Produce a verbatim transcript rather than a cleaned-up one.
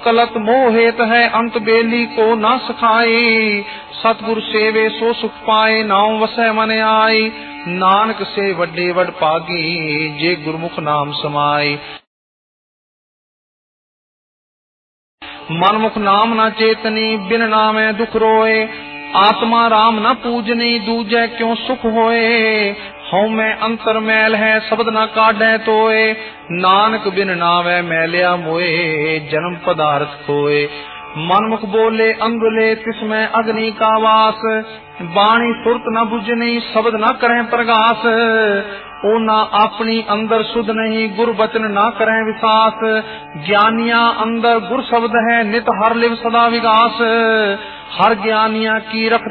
कलत मोह हेत है अंत बेली को न सखाए। सतगुर सेवे सो सुख पाए नाम वसै मन आए। नानक से वड्डे वड पागी जे गुरमुख नाम समाए। मनमुख नाम न चेतनी बिन नामै दुख रोए। आत्मा राम न पूजनी दूजै क्यों सुख होए। हऊँ मैं अंतर मैल है शब्द न काढ़ै तोए। नानक बिन नावै मैलिया मोए जन्म पदार्थ खोए। मनमुख बोले अंगुले तिसमें अग्नि का वास। बाणी सुरत न बुझनी शब्द न करें प्रगास। ओ ना अपनी अंदर सुध नहीं गुर बचन ना करें विश्वास। ज्ञानिया अंदर गुर शब्द है नित हर लिव सदा विगास। हर ज्ञानिया की रख